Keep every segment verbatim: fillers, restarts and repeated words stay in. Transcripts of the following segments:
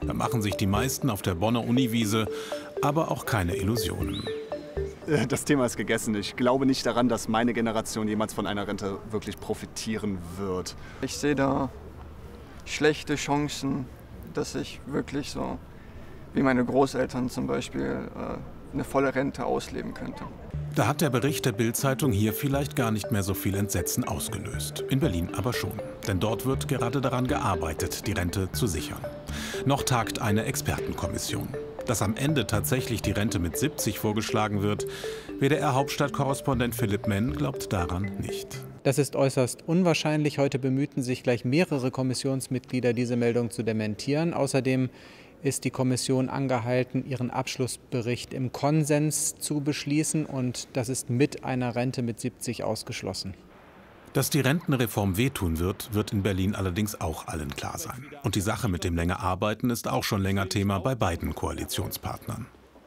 Da machen sich die meisten auf der Bonner Uniwiese aber auch keine Illusionen. Das Thema ist gegessen. Ich glaube nicht daran, dass meine Generation jemals von einer Rente wirklich profitieren wird. Ich sehe da schlechte Chancen, dass ich wirklich so, wie meine Großeltern zum Beispiel, eine volle Rente ausleben könnte. Da hat der Bericht der Bild-Zeitung hier vielleicht gar nicht mehr so viel Entsetzen ausgelöst. In Berlin aber schon. Denn dort wird gerade daran gearbeitet, die Rente zu sichern. Noch tagt eine Expertenkommission. Dass am Ende tatsächlich die Rente mit siebzig vorgeschlagen wird, W D R-Hauptstadtkorrespondent Philipp Menn glaubt daran nicht. Das ist äußerst unwahrscheinlich. Heute bemühten sich gleich mehrere Kommissionsmitglieder, diese Meldung zu dementieren. Außerdem ist die Kommission angehalten, ihren Abschlussbericht im Konsens zu beschließen. Und das ist mit einer Rente mit siebzig ausgeschlossen. Dass die Rentenreform wehtun wird, wird in Berlin allerdings auch allen klar sein. Und die Sache mit dem länger Arbeiten ist auch schon länger Thema bei beiden Koalitionspartnern.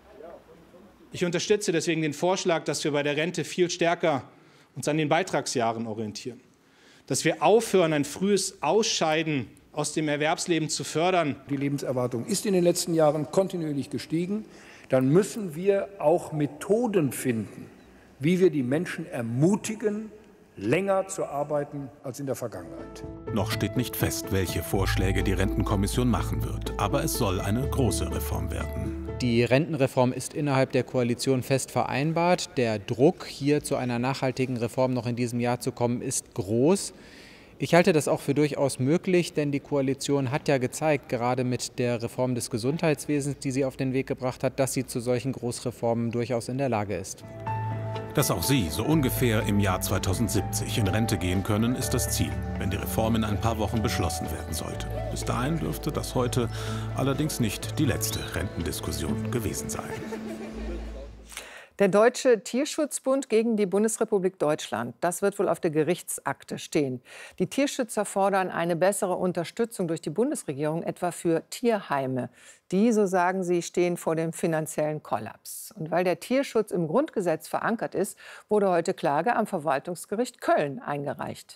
Ich unterstütze deswegen den Vorschlag, dass wir bei der Rente viel stärker uns an den Beitragsjahren orientieren. Dass wir aufhören, ein frühes Ausscheiden aus dem Erwerbsleben zu fördern. Die Lebenserwartung ist in den letzten Jahren kontinuierlich gestiegen. Dann müssen wir auch Methoden finden, wie wir die Menschen ermutigen, länger zu arbeiten als in der Vergangenheit. Noch steht nicht fest, welche Vorschläge die Rentenkommission machen wird. Aber es soll eine große Reform werden. Die Rentenreform ist innerhalb der Koalition fest vereinbart. Der Druck, hier zu einer nachhaltigen Reform noch in diesem Jahr zu kommen, ist groß. Ich halte das auch für durchaus möglich, denn die Koalition hat ja gezeigt, gerade mit der Reform des Gesundheitswesens, die sie auf den Weg gebracht hat, dass sie zu solchen Großreformen durchaus in der Lage ist. Dass auch Sie so ungefähr im Jahr zweitausendsiebzig in Rente gehen können, ist das Ziel, wenn die Reform in ein paar Wochen beschlossen werden sollte. Bis dahin dürfte das heute allerdings nicht die letzte Rentendiskussion gewesen sein. Der Deutsche Tierschutzbund gegen die Bundesrepublik Deutschland, das wird wohl auf der Gerichtsakte stehen. Die Tierschützer fordern eine bessere Unterstützung durch die Bundesregierung, etwa für Tierheime. Die, so sagen sie, stehen vor dem finanziellen Kollaps. Und weil der Tierschutz im Grundgesetz verankert ist, wurde heute Klage am Verwaltungsgericht Köln eingereicht.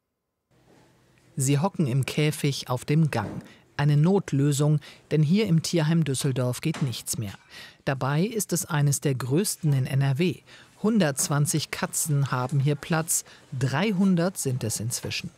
Sie hocken im Käfig auf dem Gang. Eine Notlösung, denn hier im Tierheim Düsseldorf geht nichts mehr. Dabei ist es eines der größten in N R W. hundertzwanzig Katzen haben hier Platz, dreihundert sind es inzwischen.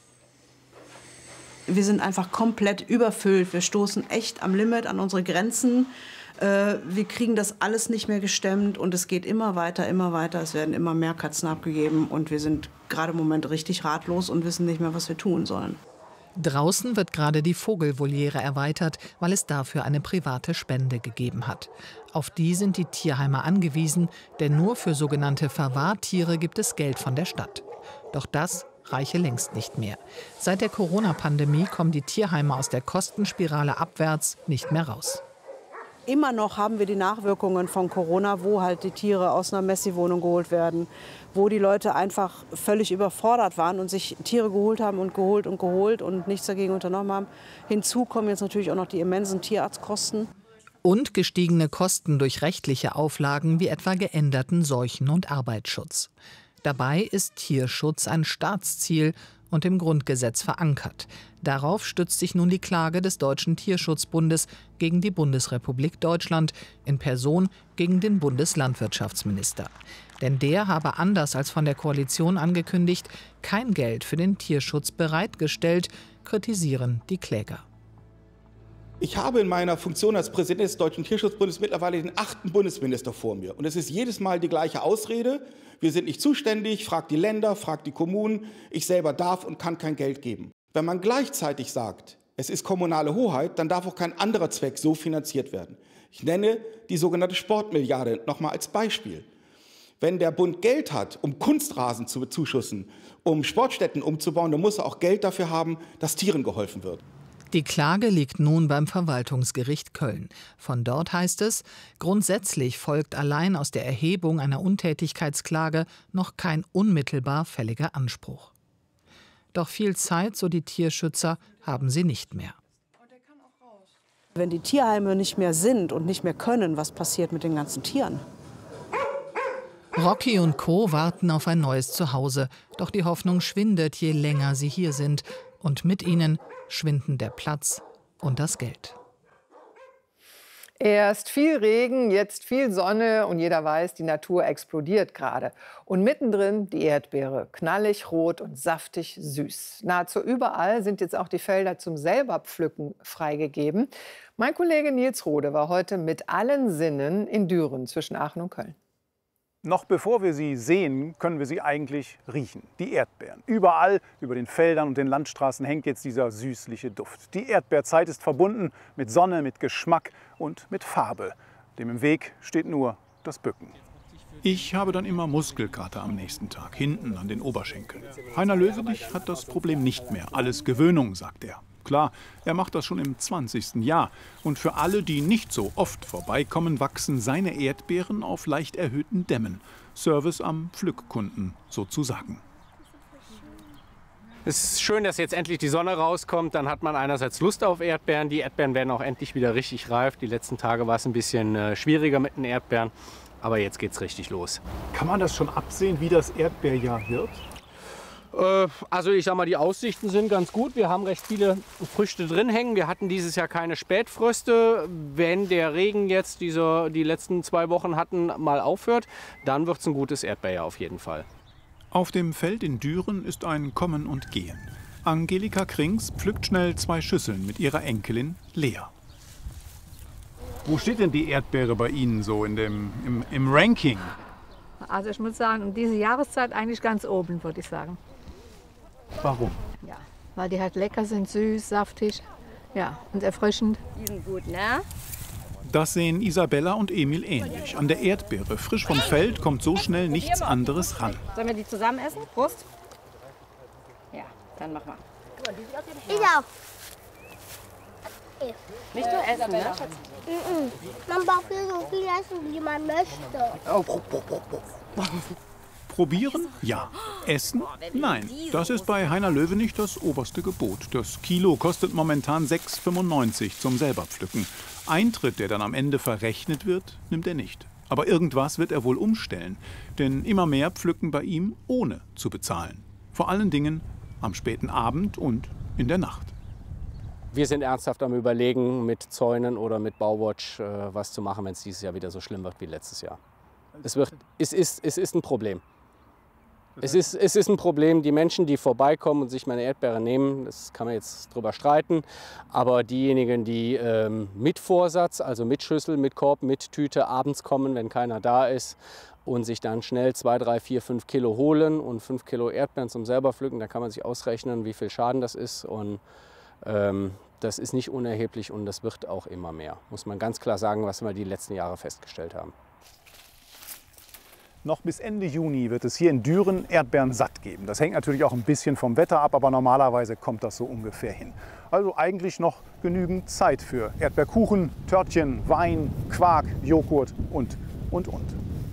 Wir sind einfach komplett überfüllt. Wir stoßen echt am Limit, an unsere Grenzen. Wir kriegen das alles nicht mehr gestemmt und es geht immer weiter, immer weiter. Es werden immer mehr Katzen abgegeben und wir sind gerade im Moment richtig ratlos und wissen nicht mehr, was wir tun sollen. Draußen wird gerade die Vogelvoliere erweitert, weil es dafür eine private Spende gegeben hat. Auf die sind die Tierheime angewiesen, denn nur für sogenannte Verwahrtiere gibt es Geld von der Stadt. Doch das reiche längst nicht mehr. Seit der Corona-Pandemie kommen die Tierheime aus der Kostenspirale abwärts nicht mehr raus. Immer noch haben wir die Nachwirkungen von Corona, wo halt die Tiere aus einer Messi-Wohnung geholt werden, wo die Leute einfach völlig überfordert waren und sich Tiere geholt haben und geholt und geholt und nichts dagegen unternommen haben. Hinzu kommen jetzt natürlich auch noch die immensen Tierarztkosten. Und gestiegene Kosten durch rechtliche Auflagen wie etwa geänderten Seuchen- und Arbeitsschutz. Dabei ist Tierschutz ein Staatsziel und im Grundgesetz verankert. Darauf stützt sich nun die Klage des Deutschen Tierschutzbundes gegen die Bundesrepublik Deutschland, in Person gegen den Bundeslandwirtschaftsminister. Denn der habe anders als von der Koalition angekündigt, kein Geld für den Tierschutz bereitgestellt, kritisieren die Kläger. Ich habe in meiner Funktion als Präsident des Deutschen Tierschutzbundes mittlerweile den achten Bundesminister vor mir. Und es ist jedes Mal die gleiche Ausrede. Wir sind nicht zuständig, fragt die Länder, fragt die Kommunen. Ich selber darf und kann kein Geld geben. Wenn man gleichzeitig sagt, es ist kommunale Hoheit, dann darf auch kein anderer Zweck so finanziert werden. Ich nenne die sogenannte Sportmilliarde noch mal als Beispiel. Wenn der Bund Geld hat, um Kunstrasen zu bezuschussen, um Sportstätten umzubauen, dann muss er auch Geld dafür haben, dass Tieren geholfen wird. Die Klage liegt nun beim Verwaltungsgericht Köln. Von dort heißt es, grundsätzlich folgt allein aus der Erhebung einer Untätigkeitsklage noch kein unmittelbar fälliger Anspruch. Doch viel Zeit, so die Tierschützer, haben sie nicht mehr. Wenn die Tierheime nicht mehr sind und nicht mehr können, was passiert mit den ganzen Tieren? Rocky und Co. warten auf ein neues Zuhause. Doch die Hoffnung schwindet, je länger sie hier sind. Und mit ihnen schwinden der Platz und das Geld. Erst viel Regen, jetzt viel Sonne und jeder weiß, die Natur explodiert gerade. Und mittendrin die Erdbeere, knallig rot und saftig süß. Nahezu überall sind jetzt auch die Felder zum Selberpflücken freigegeben. Mein Kollege Nils Rode war heute mit allen Sinnen in Düren zwischen Aachen und Köln. Noch bevor wir sie sehen, können wir sie eigentlich riechen. Die Erdbeeren. Überall über den Feldern und den Landstraßen hängt jetzt dieser süßliche Duft. Die Erdbeerzeit ist verbunden mit Sonne, mit Geschmack und mit Farbe. Dem im Weg steht nur das Bücken. Ich habe dann immer Muskelkater am nächsten Tag, hinten an den Oberschenkeln. Heiner Löwenich hat das Problem nicht mehr. Alles Gewöhnung, sagt er. Klar, er macht das schon im zwanzigsten Jahr. Und für alle, die nicht so oft vorbeikommen, wachsen seine Erdbeeren auf leicht erhöhten Dämmen. Service am Pflückkunden sozusagen. Es ist schön, dass jetzt endlich die Sonne rauskommt. Dann hat man einerseits Lust auf Erdbeeren. Die Erdbeeren werden auch endlich wieder richtig reif. Die letzten Tage war es ein bisschen äh, schwieriger mit den Erdbeeren. Aber jetzt geht's richtig los. Kann man das schon absehen, wie das Erdbeerjahr wird? Also ich sag mal, die Aussichten sind ganz gut. Wir haben recht viele Früchte drin hängen. Wir hatten dieses Jahr keine Spätfröste. Wenn der Regen jetzt diese, die letzten zwei Wochen hatten, mal aufhört, dann wird es ein gutes Erdbeerjahr auf jeden Fall. Auf dem Feld in Düren ist ein Kommen und Gehen. Angelika Krings pflückt schnell zwei Schüsseln mit ihrer Enkelin Lea. Wo steht denn die Erdbeere bei Ihnen so in dem, im, im Ranking? Also ich muss sagen, um diese Jahreszeit eigentlich ganz oben, würde ich sagen. Warum? Ja, weil die halt lecker sind, süß, saftig, ja, und erfrischend. Die sind gut, ne? Das sehen Isabella und Emil ähnlich. An der Erdbeere, frisch vom Feld, kommt so schnell nichts anderes ran. Sollen wir die zusammen essen? Prost. Ja, dann mach mal. Ich auch. Nicht nur essen, ne? Man darf hier so viel essen, wie man möchte. Probieren? Ja. Essen? Nein. Das ist bei Heiner Löwenich das oberste Gebot. Das Kilo kostet momentan sechs Euro fünfundneunzig zum Selberpflücken. Eintritt, der dann am Ende verrechnet wird, nimmt er nicht. Aber irgendwas wird er wohl umstellen. Denn immer mehr pflücken bei ihm, ohne zu bezahlen. Vor allen Dingen am späten Abend und in der Nacht. Wir sind ernsthaft am Überlegen, mit Zäunen oder mit Bauwatch äh, was zu machen, wenn es dieses Jahr wieder so schlimm wird wie letztes Jahr. Es, wird, es, ist, es ist ein Problem. Es ist, es ist ein Problem, die Menschen, die vorbeikommen und sich meine Erdbeere nehmen, das kann man jetzt drüber streiten, aber diejenigen, die ähm, mit Vorsatz, also mit Schüssel, mit Korb, mit Tüte abends kommen, wenn keiner da ist und sich dann schnell zwei, drei, vier, fünf Kilo holen und fünf Kilo Erdbeeren zum selber pflücken, da kann man sich ausrechnen, wie viel Schaden das ist und ähm, das ist nicht unerheblich und das wird auch immer mehr, muss man ganz klar sagen, was wir die letzten Jahre festgestellt haben. Noch bis Ende Juni wird es hier in Düren Erdbeeren satt geben. Das hängt natürlich auch ein bisschen vom Wetter ab, aber normalerweise kommt das so ungefähr hin. Also eigentlich noch genügend Zeit für Erdbeerkuchen, Törtchen, Wein, Quark, Joghurt und, und, und.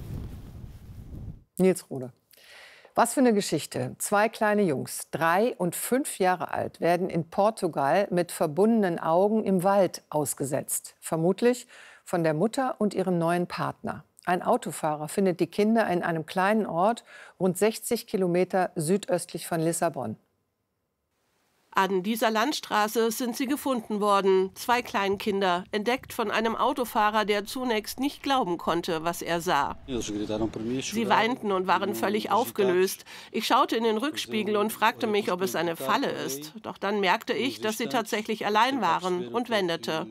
Nils Rode. Was für eine Geschichte. Zwei kleine Jungs, drei und fünf Jahre alt, werden in Portugal mit verbundenen Augen im Wald ausgesetzt. Vermutlich von der Mutter und ihrem neuen Partner. Ein Autofahrer findet die Kinder in einem kleinen Ort, rund sechzig Kilometer südöstlich von Lissabon. An dieser Landstraße sind sie gefunden worden, zwei Kleinkinder, entdeckt von einem Autofahrer, der zunächst nicht glauben konnte, was er sah. Sie weinten und waren völlig aufgelöst. Ich schaute in den Rückspiegel und fragte mich, ob es eine Falle ist. Doch dann merkte ich, dass sie tatsächlich allein waren und wendete.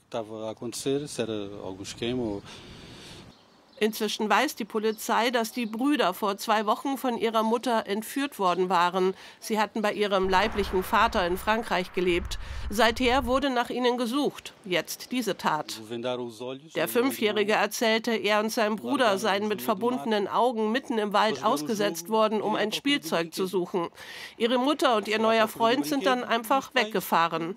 Inzwischen weiß die Polizei, dass die Brüder vor zwei Wochen von ihrer Mutter entführt worden waren. Sie hatten bei ihrem leiblichen Vater in Frankreich gelebt. Seither wurde nach ihnen gesucht. Jetzt diese Tat. Der Fünfjährige erzählte, er und sein Bruder seien mit verbundenen Augen mitten im Wald ausgesetzt worden, um ein Spielzeug zu suchen. Ihre Mutter und ihr neuer Freund sind dann einfach weggefahren.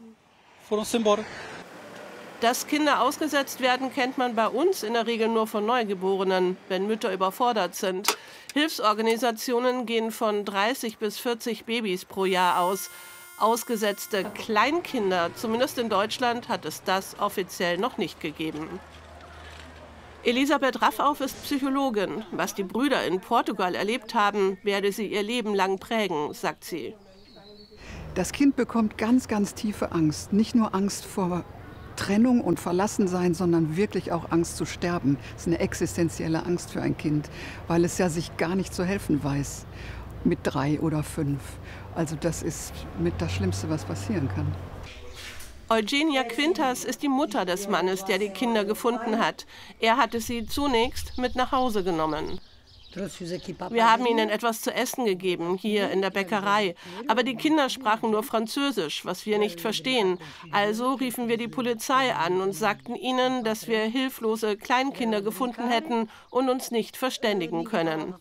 Dass Kinder ausgesetzt werden, kennt man bei uns in der Regel nur von Neugeborenen, wenn Mütter überfordert sind. Hilfsorganisationen gehen von dreißig bis vierzig Babys pro Jahr aus. Ausgesetzte Kleinkinder, zumindest in Deutschland, hat es das offiziell noch nicht gegeben. Elisabeth Raffauf ist Psychologin. Was die Brüder in Portugal erlebt haben, werde sie ihr Leben lang prägen, sagt sie. Das Kind bekommt ganz, ganz tiefe Angst. Nicht nur Angst vor Trennung und Verlassensein, sondern wirklich auch Angst zu sterben. Das ist eine existenzielle Angst für ein Kind, weil es ja sich gar nicht zu helfen weiß mit drei oder fünf. Also das ist mit das Schlimmste, was passieren kann. Eugenia Quintas ist die Mutter des Mannes, der die Kinder gefunden hat. Er hatte sie zunächst mit nach Hause genommen. Wir haben ihnen etwas zu essen gegeben, hier in der Bäckerei. Aber die Kinder sprachen nur Französisch, was wir nicht verstehen. Also riefen wir die Polizei an und sagten ihnen, dass wir hilflose Kleinkinder gefunden hätten und uns nicht verständigen können.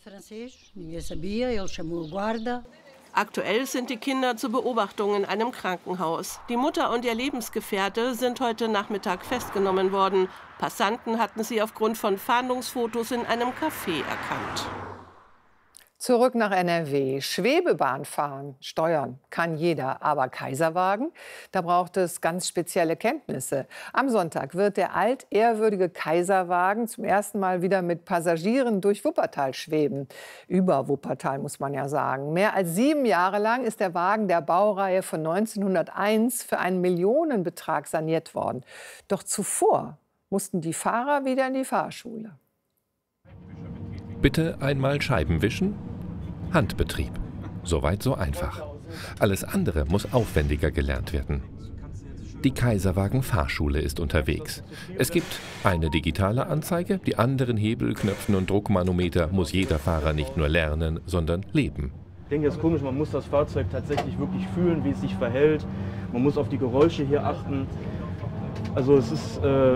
Aktuell sind die Kinder zur Beobachtung in einem Krankenhaus. Die Mutter und ihr Lebensgefährte sind heute Nachmittag festgenommen worden. Passanten hatten sie aufgrund von Fahndungsfotos in einem Café erkannt. Zurück nach N R W. Schwebebahn fahren, steuern kann jeder, aber Kaiserwagen, da braucht es ganz spezielle Kenntnisse. Am Sonntag wird der altehrwürdige Kaiserwagen zum ersten Mal wieder mit Passagieren durch Wuppertal schweben. Über Wuppertal, muss man ja sagen. Mehr als sieben Jahre lang ist der Wagen der Baureihe von neunzehnhunderteins für einen Millionenbetrag saniert worden. Doch zuvor mussten die Fahrer wieder in die Fahrschule. Bitte einmal Scheiben wischen? Handbetrieb. Soweit so einfach. Alles andere muss aufwendiger gelernt werden. Die Kaiserwagen Fahrschule ist unterwegs. Es gibt eine digitale Anzeige, die anderen Hebel, Knöpfen und Druckmanometer muss jeder Fahrer nicht nur lernen, sondern leben. Ich denke, das ist komisch, man muss das Fahrzeug tatsächlich wirklich fühlen, wie es sich verhält. Man muss auf die Geräusche hier achten. Also es ist, äh,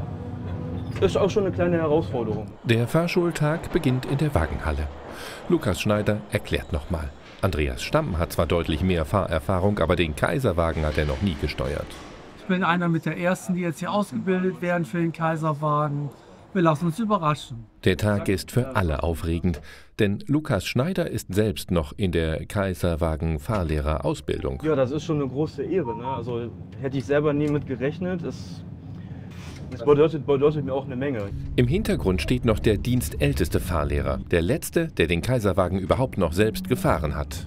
ist auch schon eine kleine Herausforderung. Der Fahrschultag beginnt in der Wagenhalle. Lukas Schneider erklärt nochmal. Andreas Stamm hat zwar deutlich mehr Fahrerfahrung, aber den Kaiserwagen hat er noch nie gesteuert. Ich bin einer mit der Ersten, die jetzt hier ausgebildet werden für den Kaiserwagen. Wir lassen uns überraschen. Der Tag ist für alle aufregend, denn Lukas Schneider ist selbst noch in der Kaiserwagen-Fahrlehrerausbildung. Ja, das ist schon eine große Ehre, ne? Also hätte ich selber nie mit gerechnet. Es Das bedeutet, bedeutet mir auch eine Menge. Im Hintergrund steht noch der dienstälteste Fahrlehrer, der letzte, der den Kaiserwagen überhaupt noch selbst gefahren hat.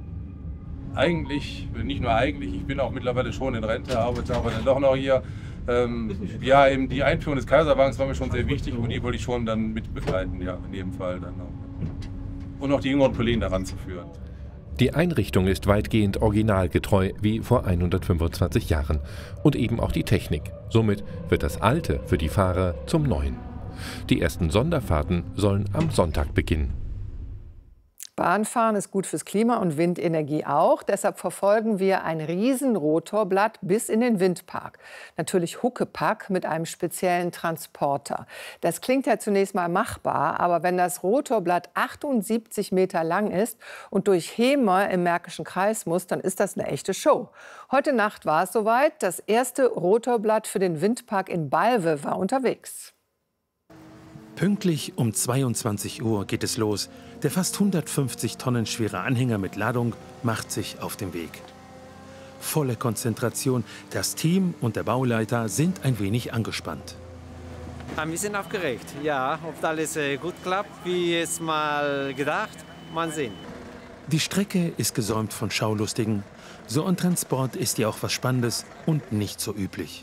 Eigentlich, nicht nur eigentlich, ich bin auch mittlerweile schon in Rente, arbeite aber dann doch noch hier. Ähm, ja, eben die Einführung des Kaiserwagens war mir schon sehr wichtig und die wollte ich schon dann mit begleiten, ja, in jedem Fall dann auch. Und auch die jüngeren Kollegen daran zu führen. Die Einrichtung ist weitgehend originalgetreu wie vor hundertfünfundzwanzig Jahren. Und eben auch die Technik. Somit wird das Alte für die Fahrer zum Neuen. Die ersten Sonderfahrten sollen am Sonntag beginnen. Bahnfahren ist gut fürs Klima und Windenergie auch. Deshalb verfolgen wir ein Riesenrotorblatt bis in den Windpark. Natürlich Huckepack mit einem speziellen Transporter. Das klingt ja zunächst mal machbar, aber wenn das Rotorblatt achtundsiebzig Meter lang ist und durch Hemer im Märkischen Kreis muss, dann ist das eine echte Show. Heute Nacht war es soweit. Das erste Rotorblatt für den Windpark in Balve war unterwegs. Pünktlich um zweiundzwanzig Uhr geht es los. Der fast hundertfünfzig Tonnen schwere Anhänger mit Ladung macht sich auf den Weg. Volle Konzentration. Das Team und der Bauleiter sind ein wenig angespannt. Wir sind aufgeregt. Ja, ob alles gut klappt, wie es mal gedacht, mal sehen. Die Strecke ist gesäumt von Schaulustigen. So ein Transport ist ja auch was Spannendes und nicht so üblich.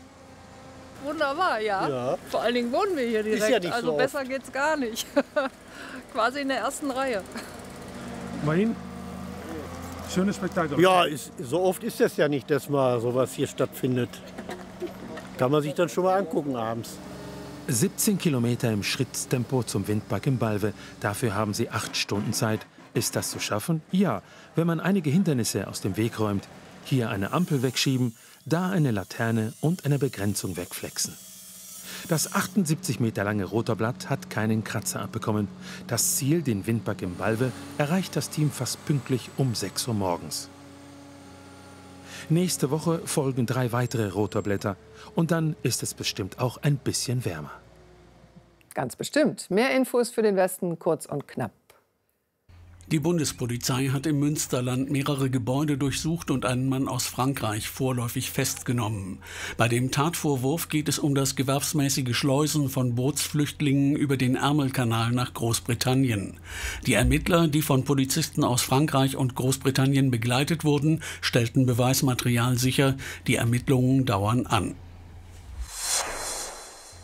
Wunderbar, ja. ja. Vor allen Dingen wohnen wir hier direkt, ist ja nicht also so besser oft. Geht's gar nicht. Quasi in der ersten Reihe. Immerhin, schönes Spektakel. Ja, ist, so oft ist es ja nicht, dass mal sowas hier stattfindet. Kann man sich dann schon mal angucken abends. siebzehn Kilometer im Schrittstempo zum Windpark in Balve. Dafür haben sie acht Stunden Zeit. Ist das zu schaffen? Ja, wenn man einige Hindernisse aus dem Weg räumt. Hier eine Ampel wegschieben, da eine Laterne und eine Begrenzung wegflexen. Das achtundsiebzig Meter lange Rotorblatt hat keinen Kratzer abbekommen. Das Ziel, den Windpark in Balve, erreicht das Team fast pünktlich um sechs Uhr morgens. Nächste Woche folgen drei weitere Rotorblätter. Und dann ist es bestimmt auch ein bisschen wärmer. Ganz bestimmt. Mehr Infos für den Westen, kurz und knapp. Die Bundespolizei hat im Münsterland mehrere Gebäude durchsucht und einen Mann aus Frankreich vorläufig festgenommen. Bei dem Tatvorwurf geht es um das gewerbsmäßige Schleusen von Bootsflüchtlingen über den Ärmelkanal nach Großbritannien. Die Ermittler, die von Polizisten aus Frankreich und Großbritannien begleitet wurden, stellten Beweismaterial sicher. Die Ermittlungen dauern an.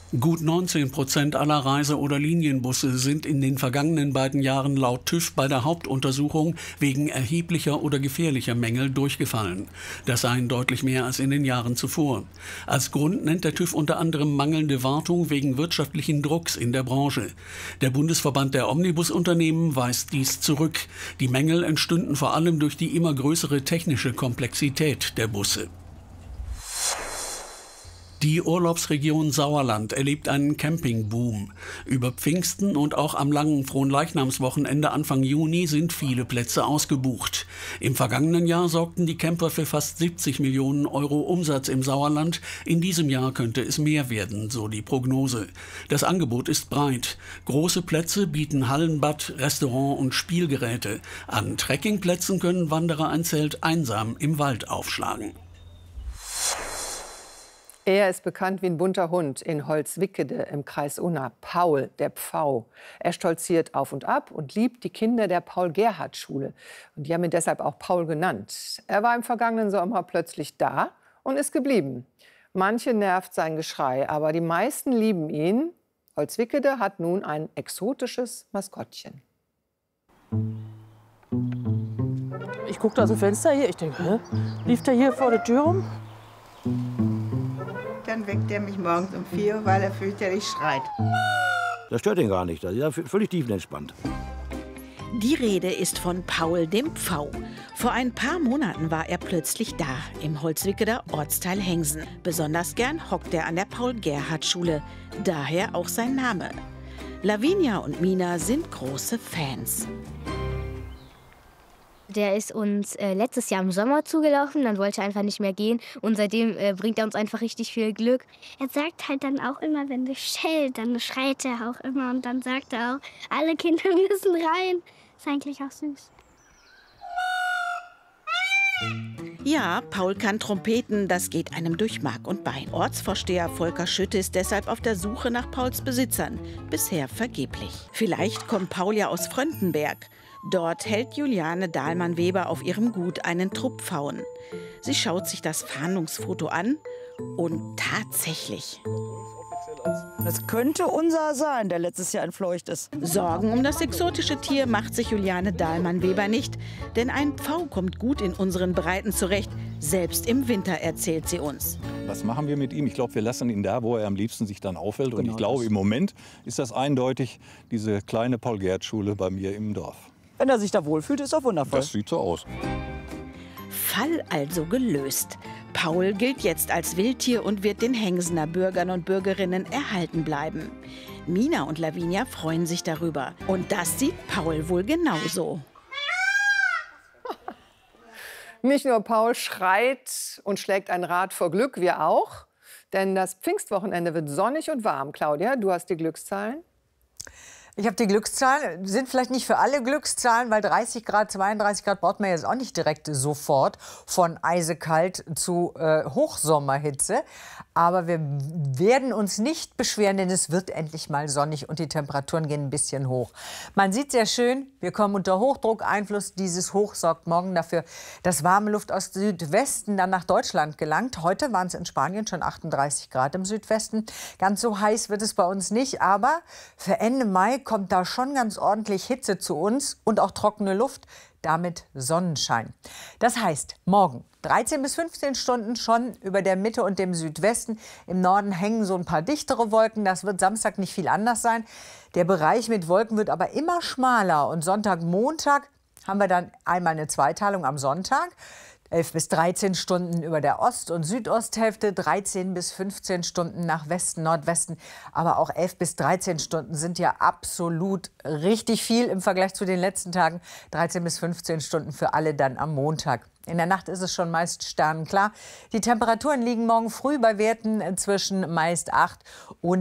Gut neunzehn Prozent aller Reise- oder Linienbusse sind in den vergangenen beiden Jahren laut TÜV bei der Hauptuntersuchung wegen erheblicher oder gefährlicher Mängel durchgefallen. Das seien deutlich mehr als in den Jahren zuvor. Als Grund nennt der TÜV unter anderem mangelnde Wartung wegen wirtschaftlichen Drucks in der Branche. Der Bundesverband der Omnibusunternehmen weist dies zurück. Die Mängel entstünden vor allem durch die immer größere technische Komplexität der Busse. Die Urlaubsregion Sauerland erlebt einen Campingboom. Über Pfingsten und auch am langen Fronleichnamswochenende Anfang Juni sind viele Plätze ausgebucht. Im vergangenen Jahr sorgten die Camper für fast siebzig Millionen Euro Umsatz im Sauerland. In diesem Jahr könnte es mehr werden, so die Prognose. Das Angebot ist breit. Große Plätze bieten Hallenbad, Restaurant und Spielgeräte. An Trekkingplätzen können Wanderer ein Zelt einsam im Wald aufschlagen. Er ist bekannt wie ein bunter Hund in Holzwickede im Kreis Unna. Paul, der Pfau. Er stolziert auf und ab und liebt die Kinder der Paul-Gerhardt-Schule. Und die haben ihn deshalb auch Paul genannt. Er war im vergangenen Sommer plötzlich da und ist geblieben. Manche nervt sein Geschrei, aber die meisten lieben ihn. Holzwickede hat nun ein exotisches Maskottchen. Ich gucke da aus dem Fenster hier, ich denke, hä? Lief der hier vor der Tür rum? Dann weckt er mich morgens um vier Uhr, weil er fürchterlich schreit. Das stört ihn gar nicht, das ist völlig tiefenentspannt. Die Rede ist von Paul dem Pfau. Vor ein paar Monaten war er plötzlich da, im Holzwickeder Ortsteil Hengsen. Besonders gern hockt er an der Paul-Gerhardt-Schule, daher auch sein Name. Lavinia und Mina sind große Fans. Der ist uns äh, letztes Jahr im Sommer zugelaufen, dann wollte er einfach nicht mehr gehen und seitdem äh, bringt er uns einfach richtig viel Glück. Er sagt halt dann auch immer, wenn es schellt, dann schreit er auch immer und dann sagt er auch, alle Kinder müssen rein. Ist eigentlich auch süß. Ja, Paul kann Trompeten, das geht einem durch Mark und Bein. Ortsvorsteher Volker Schütte ist deshalb auf der Suche nach Pauls Besitzern. Bisher vergeblich. Vielleicht kommt Paul ja aus Fröndenberg. Dort hält Juliane Dahlmann-Weber auf ihrem Gut einen Trupp Pfauen. Sie schaut sich das Fahndungsfoto an und tatsächlich. Das könnte unser sein, der letztes Jahr entfleucht ist. Sorgen um das exotische Tier macht sich Juliane Dahlmann-Weber nicht. Denn ein Pfau kommt gut in unseren Breiten zurecht, selbst im Winter, erzählt sie uns. Was machen wir mit ihm? Ich glaube, wir lassen ihn da, wo er am liebsten sich dann aufhält. Und Genau ich glaube, das. im Moment ist das eindeutig diese kleine Paul-Gerhardt-Schule bei mir im Dorf. Wenn er sich da wohlfühlt, ist er wundervoll. Das sieht so aus. Fall also gelöst. Paul gilt jetzt als Wildtier und wird den Hengsener Bürgern und Bürgerinnen erhalten bleiben. Mina und Lavinia freuen sich darüber. Und das sieht Paul wohl genauso. Nicht nur Paul schreit und schlägt ein Rad vor Glück, wir auch. Denn das Pfingstwochenende wird sonnig und warm. Claudia, du hast die Glückszahlen. Ich habe die Glückszahlen, sind vielleicht nicht für alle Glückszahlen, weil dreißig Grad, zweiunddreißig Grad braucht man jetzt auch nicht direkt sofort von eisekalt zu äh, Hochsommerhitze. Aber wir werden uns nicht beschweren, denn es wird endlich mal sonnig und die Temperaturen gehen ein bisschen hoch. Man sieht sehr schön, wir kommen unter Hochdruckeinfluss. Dieses Hoch sorgt morgen dafür, dass warme Luft aus Südwesten dann nach Deutschland gelangt. Heute waren es in Spanien schon achtunddreißig Grad im Südwesten. Ganz so heiß wird es bei uns nicht, aber für Ende Mai kommt da schon ganz ordentlich Hitze zu uns und auch trockene Luft, damit Sonnenschein. Das heißt, morgen dreizehn bis fünfzehn Stunden schon über der Mitte und dem Südwesten. Im Norden hängen so ein paar dichtere Wolken. Das wird Samstag nicht viel anders sein. Der Bereich mit Wolken wird aber immer schmaler. Und Sonntag, Montag haben wir dann einmal eine Zweiteilung am Sonntag. elf bis dreizehn Stunden über der Ost- und Südosthälfte, dreizehn bis fünfzehn Stunden nach Westen, Nordwesten. Aber auch elf bis dreizehn Stunden sind ja absolut richtig viel im Vergleich zu den letzten Tagen. dreizehn bis fünfzehn Stunden für alle dann am Montag. In der Nacht ist es schon meist sternenklar. Die Temperaturen liegen morgen früh bei Werten zwischen meist acht und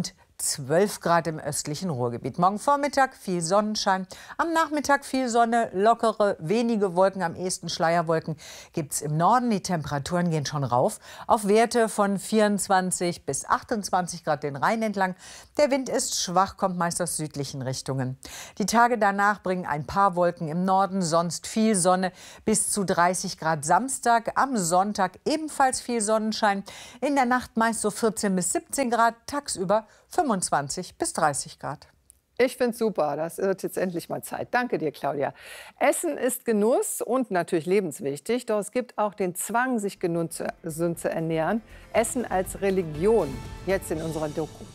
zwölf Grad im östlichen Ruhrgebiet. Morgen Vormittag viel Sonnenschein, am Nachmittag viel Sonne, lockere, wenige Wolken, am ehesten Schleierwolken gibt es im Norden. Die Temperaturen gehen schon rauf auf Werte von vierundzwanzig bis achtundzwanzig Grad den Rhein entlang. Der Wind ist schwach, kommt meist aus südlichen Richtungen. Die Tage danach bringen ein paar Wolken im Norden, sonst viel Sonne, bis zu dreißig Grad Samstag. Am Sonntag ebenfalls viel Sonnenschein. In der Nacht meist so vierzehn bis siebzehn Grad, tagsüber fünfundzwanzig bis dreißig Grad. Ich finde es super, das wird jetzt endlich mal Zeit. Danke dir, Claudia. Essen ist Genuss und natürlich lebenswichtig, doch es gibt auch den Zwang, sich gesund zu ernähren. Essen als Religion, jetzt in unserer Doku.